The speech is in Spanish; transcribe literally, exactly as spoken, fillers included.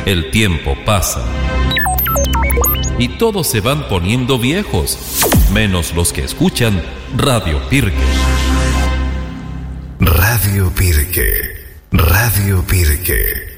El tiempo pasa y todos se van poniendo viejos, menos los que escuchan Radio Pirque. Radio Pirque, Radio Pirque.